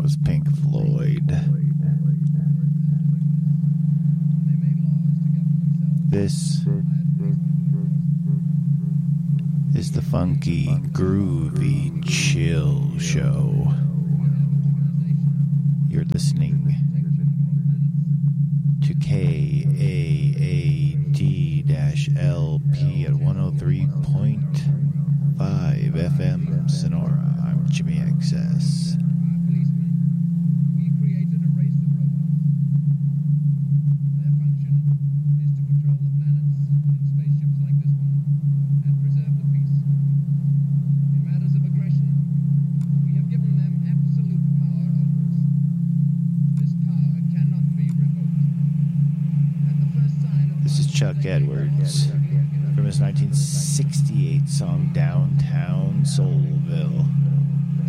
was Pink Floyd. This is the funky, groovy, chill show. You're listening to KAAD-LP at 103.5 FM Sonora. I'm Jimmy XS. Chuck Edwards from his 1968 song Downtown Soulville.